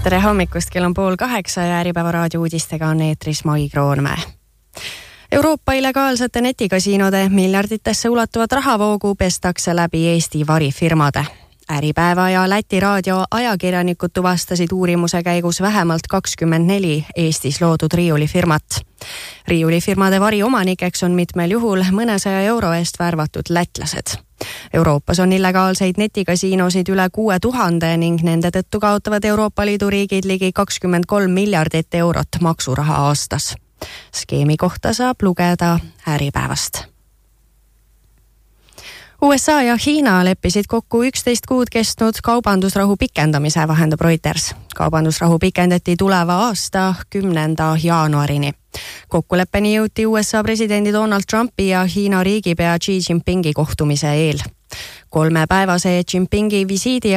Tere hommikust, kell on 7:30 ja Äripäeva raadio uudistega on eetris Mai Kroonmäe. Euroopa illegaalsete netikasiinode miljarditesse ulatuvat rahavoogu pestakse läbi Eesti varifirmade. Äripäeva ja Läti raadio ajakirjanikud tuvastasid uurimuse käigus vähemalt 24 Eestis loodud riiulifirmat. Riiulifirmade variomanikeks on mitmel juhul mõnesaja euro eest värvatud lätlased. Euroopas on illegaalseid netikasiinosid üle 6000 ning nende tõttu kaotavad Euroopa Liidu riigid ligi 23 miljardit eurot maksuraha aastas. Skeemi kohta saab lugeda Äripäevast. USA ja Hiina leppisid kokku 11 kuud kestnud kaubandusrahu pikendamise, vahendab Reuters. Kaubandusrahu pikendati tuleva aasta 10. jaanuarini. Kokkuleppeni jõuti USA presidendi Donald Trumpi ja Hiina riigipea Xi Jinpingi kohtumise eel. 3-päevase Jinpingi visiidi